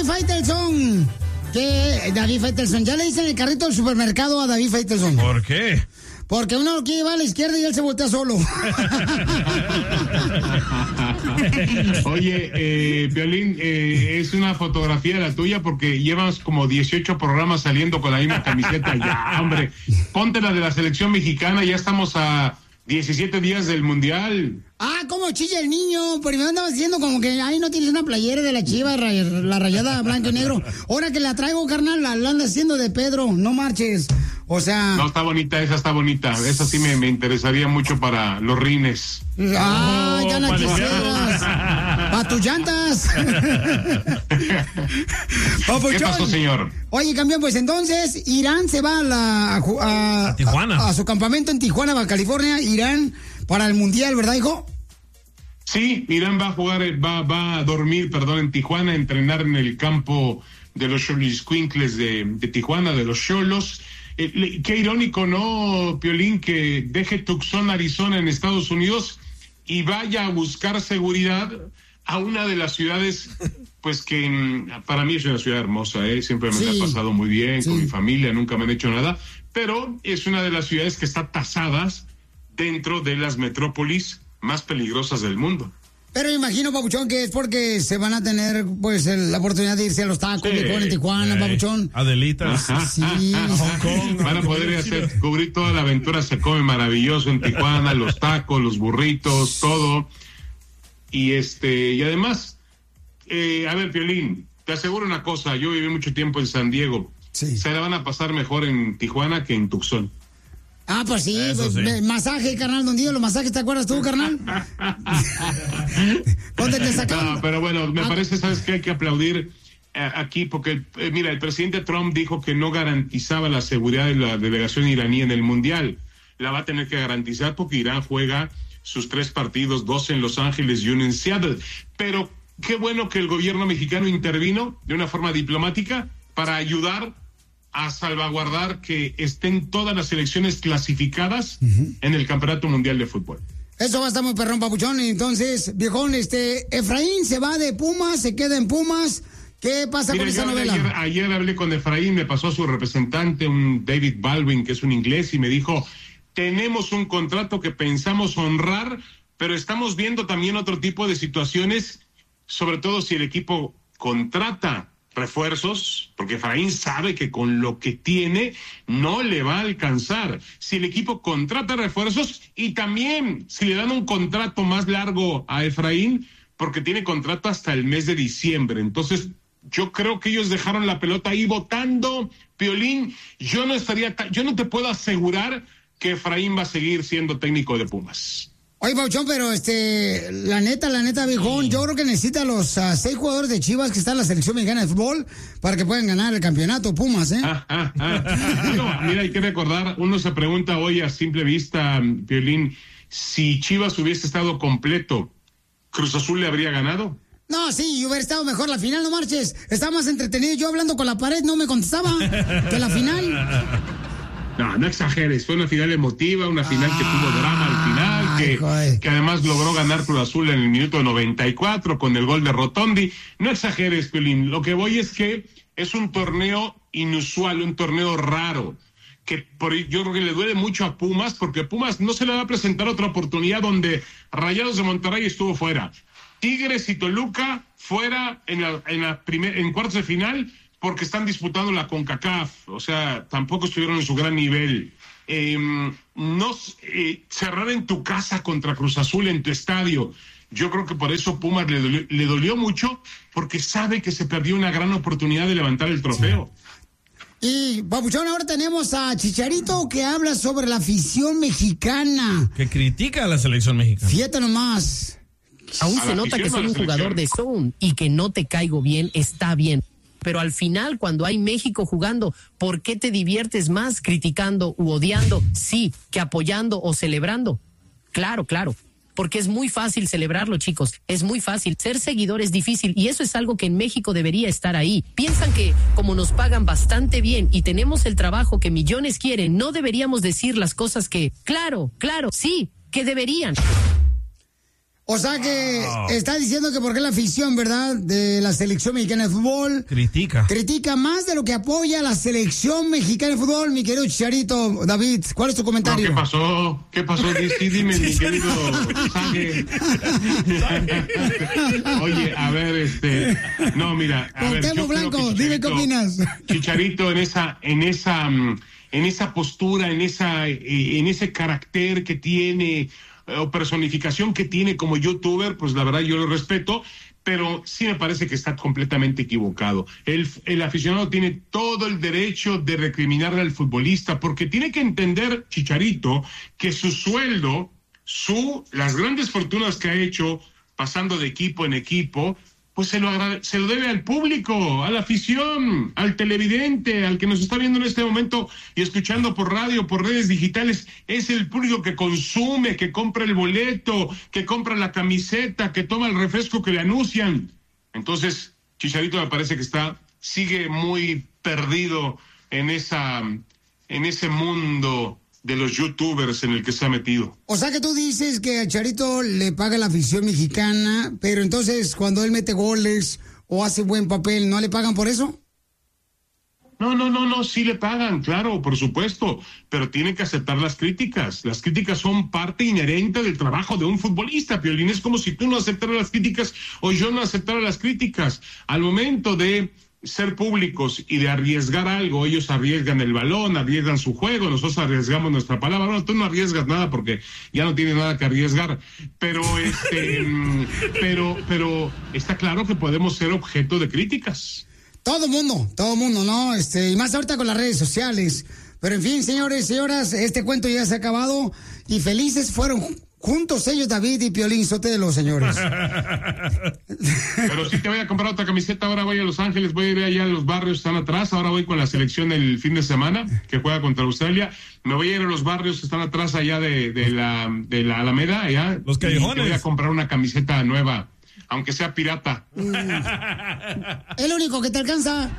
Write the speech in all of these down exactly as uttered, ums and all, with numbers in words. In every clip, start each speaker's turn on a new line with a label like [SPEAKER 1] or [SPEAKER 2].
[SPEAKER 1] Faitelson. ¿Qué? David Faitelson. Ya le dicen el carrito del supermercado a David Faitelson.
[SPEAKER 2] ¿Por qué?
[SPEAKER 1] Porque uno lo quiere llevar a la izquierda y él se voltea solo.
[SPEAKER 3] Oye, eh, Piolín, eh, es una fotografía la tuya porque llevas como dieciocho programas saliendo con la misma camiseta. Ya, hombre, ponte la de la selección mexicana, ya estamos a diecisiete días del Mundial.
[SPEAKER 1] Ah, cómo chilla el niño. Primero andaba diciendo como que ahí no tienes una playera de la Chiva, la rayada blanco y negro. Ahora que la traigo, carnal, la, la andas haciendo de Pedro, no marches. O sea...
[SPEAKER 3] No, está bonita, esa está bonita. Esa sí me, me interesaría mucho para los rines.
[SPEAKER 1] Ah,
[SPEAKER 2] oh,
[SPEAKER 1] ya la quisieras. Para tus llantas.
[SPEAKER 3] ¿Qué pasó, señor?
[SPEAKER 1] Oye, campeón, pues entonces Irán se va a, la, a, a,
[SPEAKER 2] a Tijuana.
[SPEAKER 1] A, a su campamento en Tijuana, Baja California. Irán para el Mundial, ¿verdad, hijo?
[SPEAKER 3] Sí, Irán va a jugar, va, va a dormir, perdón, en Tijuana, a entrenar en el campo de los Xoloitzcuintles de, de Tijuana, de los Xolos. Eh, qué irónico, ¿no, Piolín, que deje Tucson, Arizona, en Estados Unidos y vaya a buscar seguridad a una de las ciudades, pues que para mí es una ciudad hermosa, ¿eh? Siempre me sí. la he pasado muy bien, sí. con mi familia, nunca me han hecho nada, pero es una de las ciudades que está tasadas dentro de las metrópolis más peligrosas del mundo.
[SPEAKER 1] Pero imagino, Papuchón, que es porque se van a tener, pues, el, la oportunidad de irse a los tacos, sí, en Tijuana, sí. Papuchón.
[SPEAKER 2] Adelitas.
[SPEAKER 1] Sí.
[SPEAKER 2] Hong Kong.
[SPEAKER 3] Van a poder hacer, cubrir toda la aventura, se come maravilloso en Tijuana, los tacos, los burritos, todo. Y este, y además, eh, a ver, Piolín, te aseguro una cosa, yo viví mucho tiempo en San Diego. Sí. Se la van a pasar mejor en Tijuana que en Tucson.
[SPEAKER 1] Ah, pues sí, pues, sí. Me, masaje, carnal, don Diego, los masajes, ¿te acuerdas tú, carnal? ¿Dónde te sacaron?
[SPEAKER 3] No, pero bueno, me ah. parece, ¿sabes qué? Hay que aplaudir eh, aquí, porque, eh, mira, el presidente Trump dijo que no garantizaba la seguridad de la delegación iraní en el Mundial. La va a tener que garantizar porque Irán juega sus tres partidos, dos en Los Ángeles y uno en Seattle. Pero qué bueno que el gobierno mexicano intervino de una forma diplomática para ayudar a salvaguardar que estén todas las selecciones clasificadas uh-huh. en el Campeonato Mundial de Fútbol.
[SPEAKER 1] Eso va a estar muy perrón, Papuchón. Entonces, viejón, este, Efraín se va de Pumas, se queda en Pumas. ¿Qué pasa Mira, con esa novela?
[SPEAKER 3] Ayer, ayer hablé con Efraín, me pasó su representante, un David Baldwin, que es un inglés, y me dijo, tenemos un contrato que pensamos honrar, pero estamos viendo también otro tipo de situaciones, sobre todo si el equipo contrata refuerzos, porque Efraín sabe que con lo que tiene no le va a alcanzar. Si el equipo contrata refuerzos y también si le dan un contrato más largo a Efraín, porque tiene contrato hasta el mes de diciembre. Entonces, yo creo que ellos dejaron la pelota ahí votando. Piolín, yo no estaría, ta- yo no te puedo asegurar que Efraín va a seguir siendo técnico de Pumas.
[SPEAKER 1] Oye, Pauchón, pero este, la neta, la neta, viejón, sí. yo creo que necesita los uh, seis jugadores de Chivas que están en la selección mexicana de fútbol para que puedan ganar el campeonato Pumas, ¿eh?
[SPEAKER 3] Ah, ah, ah. No, mira, hay que recordar, uno se pregunta hoy a simple vista, Piolín, si Chivas hubiese estado completo, ¿Cruz Azul le habría ganado?
[SPEAKER 1] No, sí, hubiera estado mejor la final, no marches. Estaba más entretenido yo hablando con la pared, no me contestaba que la final.
[SPEAKER 3] No, no exageres, fue una final emotiva, una final que tuvo drama al final, que, que además logró ganar Cruz Azul en el minuto noventa y cuatro con el gol de Rotondi. No exageres, Piolín, lo que voy es que es un torneo inusual, un torneo raro, que por, yo creo que le duele mucho a Pumas, porque Pumas no se le va a presentar otra oportunidad donde Rayados de Monterrey estuvo fuera. Tigres y Toluca fuera en la, en la primer, en cuartos de final, porque están disputando la CONCACAF, o sea, tampoco estuvieron en su gran nivel. Eh, no eh, cerrar en tu casa contra Cruz Azul, en tu estadio, yo creo que por eso Pumas le dolió, le dolió mucho, porque sabe que se perdió una gran oportunidad de levantar el trofeo.
[SPEAKER 1] Sí. Y, Papuchón, ahora tenemos a Chicharito que habla sobre la afición mexicana.
[SPEAKER 2] Que critica a la selección mexicana.
[SPEAKER 1] Fíjate nomás.
[SPEAKER 4] Aún se nota que soy un jugador de zone y que no te caigo bien, está bien. Pero al final, cuando hay México jugando, ¿por qué te diviertes más criticando u odiando, sí, que apoyando o celebrando? Claro, claro, porque es muy fácil celebrarlo, chicos, es muy fácil. Ser seguidor es difícil y eso es algo que en México debería estar ahí. Piensan que como nos pagan bastante bien y tenemos el trabajo que millones quieren, no deberíamos decir las cosas que, claro, claro, sí, que deberían.
[SPEAKER 1] O sea que
[SPEAKER 2] Oh.
[SPEAKER 1] está diciendo que porque la afición, ¿verdad?, de la selección mexicana de fútbol
[SPEAKER 2] Critica.
[SPEAKER 1] critica más de lo que apoya a la selección mexicana de fútbol, mi querido Chicharito. David, ¿cuál es tu comentario?
[SPEAKER 3] No, ¿qué pasó? ¿Qué pasó? Sí, dime, mi querido Sague. Oye, a ver, este, no, mira, a ver, yo
[SPEAKER 1] Cuauhtémoc
[SPEAKER 3] creo que
[SPEAKER 1] Blanco, dime qué
[SPEAKER 3] Chicharito-
[SPEAKER 1] opinas.
[SPEAKER 3] Chicharito en esa, en esa, mm, en esa postura, en esa, eh, en ese carácter que tiene, eh, o personificación que tiene como youtuber, pues la verdad yo lo respeto, pero sí me parece que está completamente equivocado. El, el aficionado tiene todo el derecho de recriminarle al futbolista, porque tiene que entender, Chicharito, que su sueldo, su, las grandes fortunas que ha hecho pasando de equipo en equipo, pues se lo, agrade- se lo debe al público, a la afición, al televidente, al que nos está viendo en este momento y escuchando por radio, por redes digitales. Es el público que consume, que compra el boleto, que compra la camiseta, que toma el refresco que le anuncian. Entonces, Chicharito me parece que está, sigue muy perdido en esa, en ese mundo de los youtubers en el que se ha metido.
[SPEAKER 1] O sea que tú dices que a Chicharito le paga la afición mexicana, pero entonces cuando él mete goles o hace buen papel, ¿no le pagan por eso?
[SPEAKER 3] No, no, no, no, sí le pagan, claro, por supuesto, pero tienen que aceptar las críticas. Las críticas son parte inherente del trabajo de un futbolista, Piolín. Es como si tú no aceptaras las críticas o yo no aceptara las críticas. Al momento de ser públicos y de arriesgar algo, ellos arriesgan el balón, arriesgan su juego, nosotros arriesgamos nuestra palabra. Bueno, tú no arriesgas nada porque ya no tienes nada que arriesgar, pero este, pero, pero está claro que podemos ser objeto de críticas.
[SPEAKER 1] Todo mundo, todo mundo, ¿no? Este, y más ahorita con las redes sociales. Pero en fin, señores, señoras, este cuento ya se ha acabado y felices fueron juntos ellos, David y Piolín Sotelo, señores.
[SPEAKER 3] Pero sí te voy a comprar otra camiseta, ahora voy a Los Ángeles, voy a ir allá a los barrios, están atrás, ahora voy con la selección el fin de semana, que juega contra Australia, me voy a ir a los barrios que están atrás allá de, de, la, de la Alameda, allá.
[SPEAKER 2] Los callejones.
[SPEAKER 3] Y te voy a comprar una camiseta nueva, aunque sea pirata.
[SPEAKER 1] Mm. El único que te alcanza.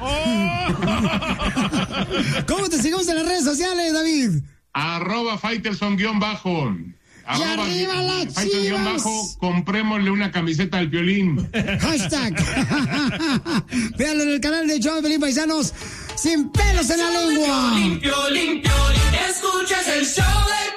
[SPEAKER 1] ¿Cómo te seguimos en las redes sociales, David?
[SPEAKER 3] Arroba Faitelson guión bajo.
[SPEAKER 1] Y arriba las
[SPEAKER 3] Faitelson guión
[SPEAKER 1] Chivas.
[SPEAKER 3] bajo, comprémosle una camiseta al Piolín.
[SPEAKER 1] Hashtag. Véanlo en el canal de Show de Piolín, paisanos. Sin pelos en la lengua.
[SPEAKER 5] Piolín, Piolín, Piolín, escuchas el show de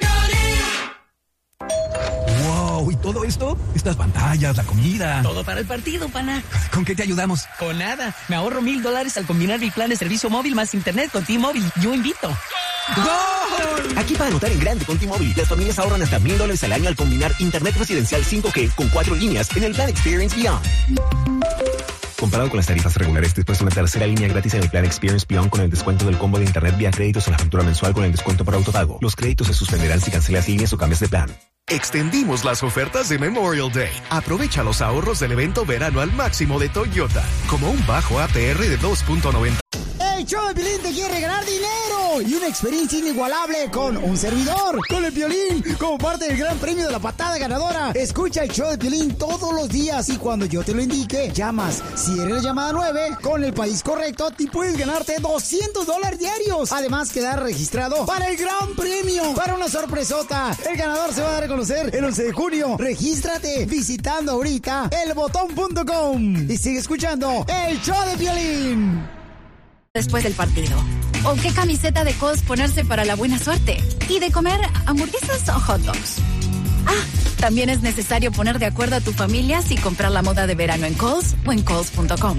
[SPEAKER 5] Piolín.
[SPEAKER 6] Wow, ¿y todo esto? Estas pantallas, la comida.
[SPEAKER 7] Todo para el partido, pana.
[SPEAKER 6] ¿Con qué te ayudamos?
[SPEAKER 7] Con nada. Me ahorro mil dólares al combinar mi plan de servicio móvil más internet con T-Mobile. Yo invito.
[SPEAKER 6] ¡Gol!
[SPEAKER 8] Aquí para anotar en grande con T-Mobile, las familias ahorran hasta mil dólares al año al combinar internet residencial cinco G con cuatro líneas en el plan Experience Beyond. Comparado con las tarifas regulares, después una tercera línea gratis en el plan Experience Beyond con el descuento del combo de internet vía créditos o la factura mensual con el descuento por autopago. Los créditos se suspenderán si cancelas líneas o cambias de plan.
[SPEAKER 9] Extendimos las ofertas de Memorial Day. Aprovecha los ahorros del evento verano al máximo de Toyota, como un bajo A P R de dos punto noventa.
[SPEAKER 1] El show de Piolín te quiere regalar dinero y una experiencia inigualable con un servidor, con el Piolín, como parte del gran premio de la patada ganadora. Escucha el show de Piolín todos los días y cuando yo te lo indique, llamas. Si eres la llamada nueve, con el país correcto, te puedes ganarte doscientos dólares diarios. Además, quedar registrado para el gran premio, para una sorpresota. El ganador se va a dar a conocer el once de junio. Regístrate visitando ahorita el botón punto com y sigue escuchando el show de Piolín.
[SPEAKER 10] Después del partido. ¿O qué camiseta de Kohl's ponerse para la buena suerte? Y de comer hamburguesas o hot dogs. Ah, también es necesario poner de acuerdo a tu familia si comprar la moda de verano en Kohl's o en Kohl's punto com.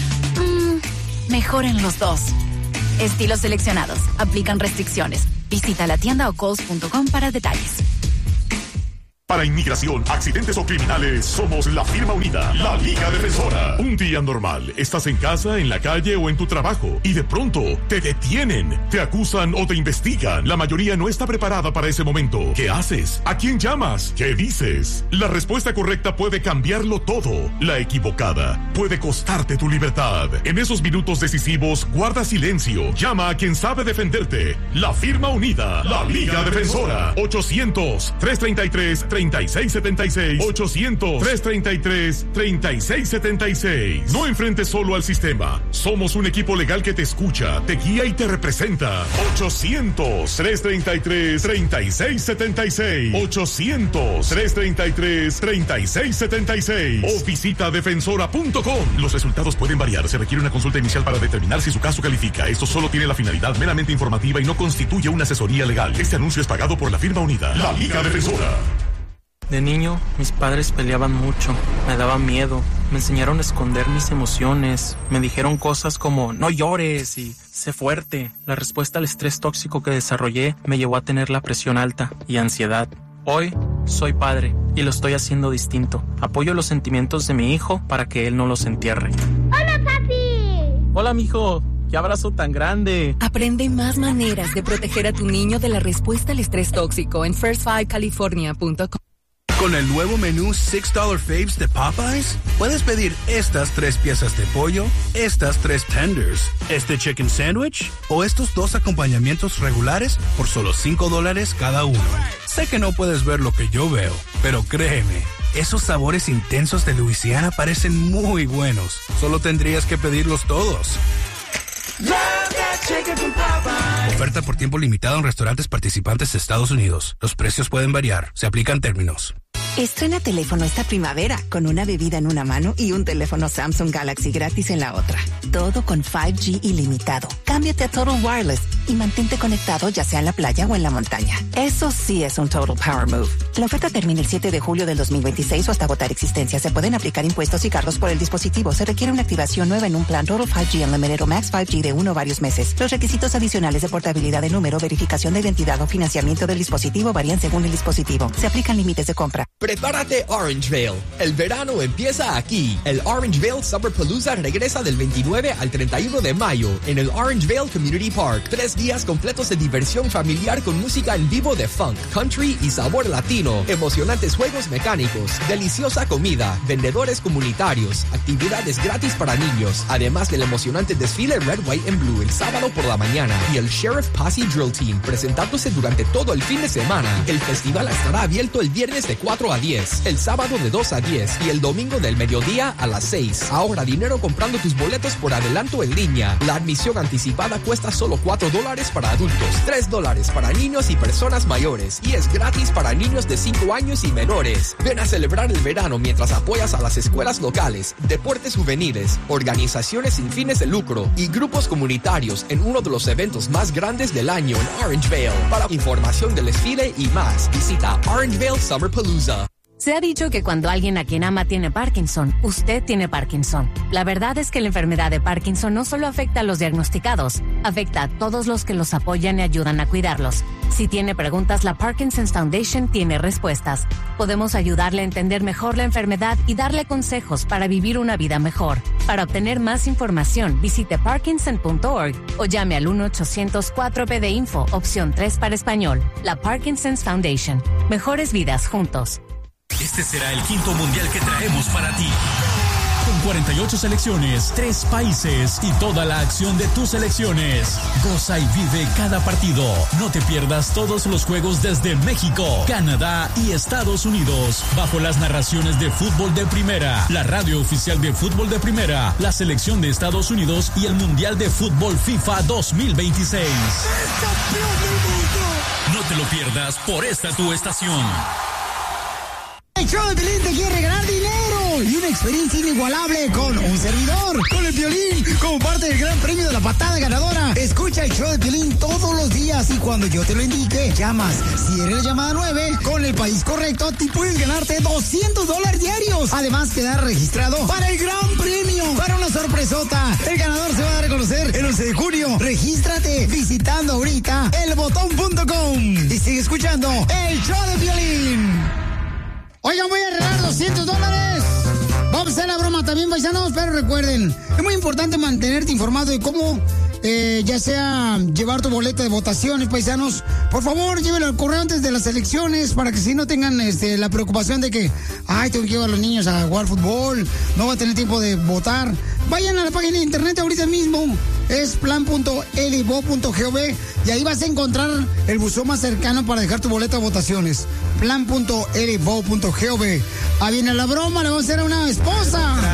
[SPEAKER 10] Mm, mejor en los dos. Estilos seleccionados. Aplican restricciones. Visita la tienda o Kohl's punto com para detalles.
[SPEAKER 11] Para inmigración, accidentes o criminales, somos la firma unida, la Liga Defensora. Un día normal, estás en casa, en la calle o en tu trabajo y de pronto te detienen, te acusan o te investigan. La mayoría no está preparada para ese momento. ¿Qué haces? ¿A quién llamas? ¿Qué dices? La respuesta correcta puede cambiarlo todo. La equivocada puede costarte tu libertad. En esos minutos decisivos, guarda silencio. Llama a quien sabe defenderte. La firma unida, la Liga Defensora. ochocientos, trescientos treinta y tres, treinta y seis setenta y seis. ochocientos, trescientos treinta y tres, treinta y seis setenta y seis. No enfrentes solo al sistema. Somos un equipo legal que te escucha, te guía y te representa. ochocientos, trescientos treinta y tres, treinta y seis setenta y seis. ochocientos, trescientos treinta y tres, treinta y seis setenta y seis. O visita defensora punto com. Los resultados pueden variar. Se requiere una consulta inicial para determinar si su caso califica. Esto solo tiene la finalidad meramente informativa y no constituye una asesoría legal. Este anuncio es pagado por la firma unida, la Liga Defensora.
[SPEAKER 12] De niño, mis padres peleaban mucho, me daba miedo, me enseñaron a esconder mis emociones, me dijeron cosas como no llores y sé fuerte. La respuesta al estrés tóxico que desarrollé me llevó a tener la presión alta y ansiedad. Hoy soy padre y lo estoy haciendo distinto. Apoyo los sentimientos de mi hijo para que él no los entierre.
[SPEAKER 13] ¡Hola, papi!
[SPEAKER 12] Hola, mijo. ¡Qué abrazo tan grande!
[SPEAKER 14] Aprende más maneras de proteger a tu niño de la respuesta al estrés tóxico en first five california punto com.
[SPEAKER 15] Con el nuevo menú six dollar Faves de Popeyes, puedes pedir estas tres piezas de pollo, estas tres tenders, este chicken sandwich o estos dos acompañamientos regulares por solo cinco dólares cada uno. Sé que no puedes ver lo que yo veo, pero créeme, esos sabores intensos de Luisiana parecen muy buenos. Solo tendrías que pedirlos todos. Oferta por tiempo limitado en restaurantes participantes de Estados Unidos. Los precios pueden variar. Se aplican términos.
[SPEAKER 16] Estrena teléfono esta primavera con una bebida en una mano y un teléfono Samsung Galaxy gratis en la otra. Todo con cinco G ilimitado. Cámbiate a Total Wireless y mantente conectado ya sea en la playa o en la montaña. Eso sí es un Total Power Move. La oferta termina el siete de julio del dos mil veintiséis o hasta agotar existencia. Se pueden aplicar impuestos y cargos por el dispositivo. Se requiere una activación nueva en un plan Total cinco G Unlimited o Max cinco G de uno o varios meses. Los requisitos adicionales de portabilidad de número, verificación de identidad o financiamiento del dispositivo varían según el dispositivo. Se aplican límites de compra.
[SPEAKER 17] Prepárate Orangevale. El verano empieza aquí. El Orangevale Summerpalooza regresa del veintinueve al treinta y uno de mayo en el Orangevale Community Park. Tres días completos de diversión familiar con música en vivo de funk, country y sabor latino. Emocionantes juegos mecánicos, deliciosa comida, vendedores comunitarios, actividades gratis para niños, además del emocionante desfile Red, White and Blue el sábado por la mañana y el Sheriff Posse Drill Team presentándose durante todo el fin de semana. El festival estará abierto el viernes de cuatro a diez, el sábado de dos a diez y el domingo del mediodía a las seis. Ahorra dinero comprando tus boletos por adelanto en línea. La admisión anticipada cuesta solo cuatro dólares para adultos, tres dólares para niños y personas mayores y es gratis para niños de cinco años y menores. Ven a celebrar el verano mientras apoyas a las escuelas locales, deportes juveniles, organizaciones sin fines de lucro y grupos comunitarios en uno de los eventos más grandes del año en Orangevale. Para información del desfile y más, visita Orangevale Summerpalooza.
[SPEAKER 18] Se ha dicho que cuando alguien a quien ama tiene Parkinson, usted tiene Parkinson. La verdad es que la enfermedad de Parkinson no solo afecta a los diagnosticados, afecta a todos los que los apoyan y ayudan a cuidarlos. Si tiene preguntas, la Parkinson's Foundation tiene respuestas. Podemos ayudarle a entender mejor la enfermedad y darle consejos para vivir una vida mejor. Para obtener más información, visite parkinson punto org o llame al uno ochocientos cuatro P de Info, opción tres para español. La Parkinson's Foundation. Mejores vidas juntos.
[SPEAKER 19] Este será el quinto mundial que traemos para ti. Con cuarenta y ocho selecciones, tres países y toda la acción de tus selecciones. Goza y vive cada partido. No te pierdas todos los juegos desde México, Canadá y Estados Unidos. Bajo las narraciones de Fútbol de Primera, la radio oficial de Fútbol de Primera, la selección de Estados Unidos y el Mundial de Fútbol FIFA dos mil veintiséis. No te lo pierdas por esta tu estación.
[SPEAKER 1] El show de Piolín te quiere ganar dinero y una experiencia inigualable con un servidor, con el Piolín, como parte del gran premio de la patada ganadora. Escucha el show de Piolín todos los días y cuando yo te lo indique, llamas. Si eres la llamada nueve, con el país correcto, te pueden ganarte doscientos dólares diarios. Además, quedar registrado para el gran premio, para una sorpresota. El ganador se va a dar a conocer el once de junio. Regístrate visitando ahorita el botón punto com y sigue escuchando el show de Piolín. Oigan, voy a regalar doscientos dólares. Vamos a hacer la broma también, paisanos, pero recuerden, es muy importante mantenerte informado de cómo, eh, ya sea llevar tu boleta de votaciones, paisanos. Por favor, llévenlo al correo antes de las elecciones para que si no tengan este, la preocupación de que, ay, tengo que llevar a los niños a jugar fútbol, no va a tener tiempo de votar. Vayan a la página de internet ahorita mismo es plan punto elivo punto gov y ahí vas a encontrar el buzón más cercano para dejar tu boleto de votaciones. plan punto elivo punto gov. Ahí viene la broma, le vamos a hacer a una esposa.